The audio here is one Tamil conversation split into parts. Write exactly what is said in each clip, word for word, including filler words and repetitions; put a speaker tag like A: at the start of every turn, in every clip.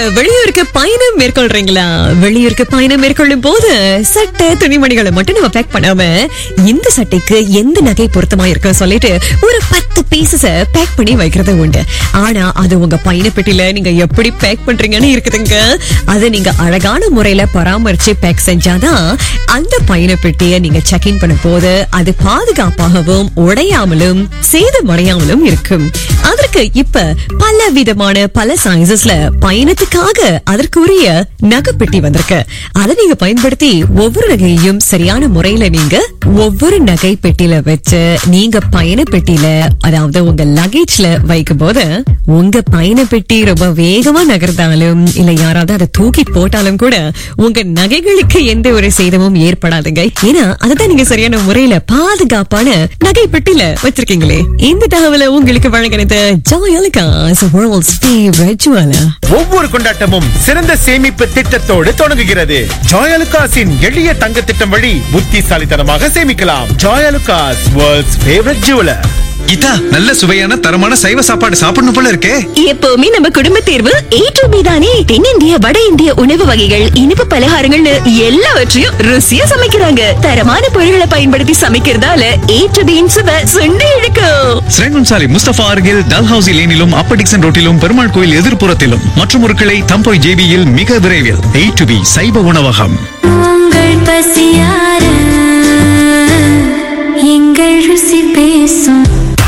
A: வெளியூருக்கு பயணம் மேற்கொள்றீங்களா? வெளியூருக்கு பயணம் மேற்கொள்ளும் போது சட்டை துணிமணிகளை மட்டும் நம்ம பேக் பண்ணாம இந்த சட்டைக்கு எந்த நகை பொருத்தமா இருக்கு சொல்லிட்டு ஒரு பத்து பீசஸ பேக் பண்ணி வைக்கிறது உண்டு. ஆனா அது உங்க பயண பெட்டியில நீங்க எப்படி பேக் பண்றீங்கன்னு இருக்குதுங்க. அதை நீங்க அழகான முறையில பராமரிச்சு பேக் செஞ்சாதான் அந்த பயண பெட்டியை நீங்க செக் இன் பண்ணும் போது அது பாதுகாப்பாகவும் உடையாமலும் சேதமடையாமலும் இருக்கும். அதற்கு இப்ப பல விதமான பல சைஸஸ்ல பயணத்துக்காக அதற்குரிய நகைப்பெட்டி வந்திருக்கு. அதை நீங்க பயன்படுத்தி ஒவ்வொரு நகையையும் சரியான முறையில நீங்க ஒவ்வொரு நகை பெட்டியில வச்சு நீங்க பயண பெட்டியில அதாவது உங்க லக்கேஜ்ல வைக்கும் போது உங்க பயண பெட்டி ரொம்ப வேகமா நகர்ந்தாலும் இல்ல யாராவது அதை தூக்கி போட்டாலும் கூட உங்க நகைகளுக்கு எந்த ஒரு சேதமும் ஏற்படாதுங்க. ஏன்னா அதுதான் நீங்க சரியான முறையில பாதுகாப்பான நகை பெட்டியில வச்சிருக்கீங்களே. இந்த தகவலை உங்களுக்கு வழங்கினது ஜாயாலுகாஸ் வேர்ல்ட்ஸ் ஃபேவரட் ஜுவலர்.
B: ஒவ்வொரு கொண்டாட்டமும் சிறந்த சேமிப்பு திட்டத்தோடு தொடங்குகிறது. ஜாயாலுகாஸின் எளிய தங்க திட்டம் வழி புத்திசாலித்தனமாக சேமிக்கலாம். Joyalukkas world's favourite jeweller.
C: Geetha, நல்ல சுவையான தரமான சைவ சாப்பாடு சாப்பிடணும் போல இருக்கே.
D: எப்பவுமே நம்ம குடும்ப தேர்வு ஏ டு பி தானே. தென்னிந்திய வட இந்திய உணவு வகைகள், இனிப்பு பலகாரங்கள்னு எல்லாவற்றையும் ருசியா சமைக்கிறாங்க. தரமான பொருட்களை பயன்படுத்தி சமைக்கிறதால ஏ டு பியின் சுவை சுண்டி இழுக்கும்.
C: ஸ்ரேங்குன்சாலி முஸ்தபா அருகில் டல்ஹவுசி லேனிலும் அப்பர் டிக்சன் ரோட்டிலும் பெருமாள் கோயில் எதிர்ப்புறத்திலும் மற்றும் ஒரு கிளை தம்போய் ஜேபியில் மிக விரைவில் ஏ டு பி சைவ உணவகம்.
E: உங்கள் பசியார எங்கள் ருசி பேசும்.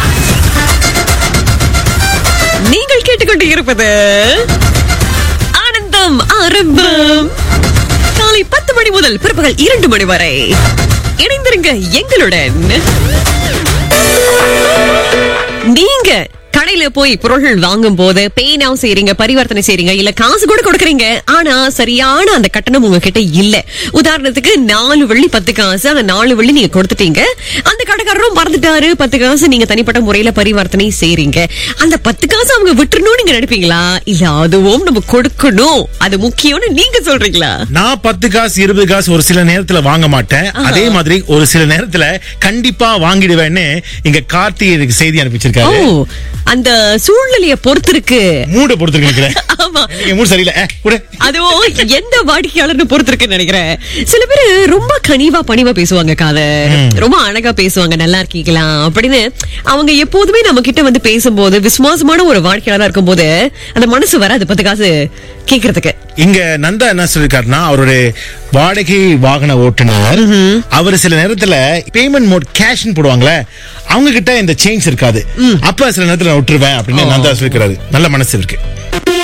A: நீங்கள் கேட்டுக்கொண்டு இருப்பது ஆனந்தம் ஆரம்பம். காலை பத்து மணி முதல் பிற்பகல் இரண்டு மணி வரை இணைந்திருங்க எங்களுடன். நீங்க கடையில போய் பொருள்கள் வாங்கும் போது பேனாவும் செய்றீங்க, பரிவர்த்தனை செய்றீங்க, இல்ல காசு கூட கொடுக்கறீங்க. ஆனா சரியான அந்த கட்டணம் உங்ககிட்ட இல்ல. உதாரணத்துக்கு நாலு வெள்ளி பத்து காசு, அந்த நாலு வெள்ளி நீங்க கொடுத்துட்டீங்க. அந்த கடைக்காரரும் மறந்துட்டாரு, பத்து காசு நீங்க தனிப்பட்ட முறையில பரிவர்த்தனை செய்றீங்க. அந்த பத்து காசு அவங்க விட்டுறணும்னு நீங்க நினைப்பீங்களா? இல்ல அதுவும் நம்ம கொடுக்கணும், அது முக்கியம்னு நீங்க சொல்றீங்களா?
B: நான் பத்து காசு இருபது காசு ஒரு சில நேரத்துல வாங்க மாட்டேன். அதே மாதிரி ஒரு சில நேரத்துல கண்டிப்பா வாங்கிடுவேன்னு இங்க கார்த்தி எனக்கு செய்தி அனுப்பிச்சிருக்காரு.
A: அந்த சூழ்நிலைய பொறுத்து இருக்கு,
B: மூட பொறுத்து இருக்கு.
A: ஆமா,
B: மூடு சரியில்லை
A: அதுவும் எந்த வாடிக்கையாளர்னு பொறுத்து இருக்குன்னு நினைக்கிறேன். சில பேரு ரொம்ப கனிவா பணிவா பேசுவாங்க, காத ரொம்ப அழகா பேசுவாங்க, நல்லா இருக்கீங்களா அப்படின்னு. அவங்க எப்போதுமே நம்ம கிட்ட வந்து பேசும்போது விசுவாசமான ஒரு வாடிக்கையாளரா இருக்கும் போது அந்த மனசு வராது பத்து காசு கேக்குறதுக்கு.
B: இங்க நந்தா என்ன சொல்லிருக்காருன்னா, அவருடைய வாடகை வாகன ஓட்டுநர் அவரு சில நேரத்துல பேமெண்ட் மோட் கேஷ் போடுவாங்களே, அவங்க கிட்ட இந்த சேஞ்ச் இருக்காது. அப்ப சில நேரத்துல விட்டுருவேன் அப்படின்னு நந்தா சொல்லிருக்காரு. நல்ல மனசு இருக்கு.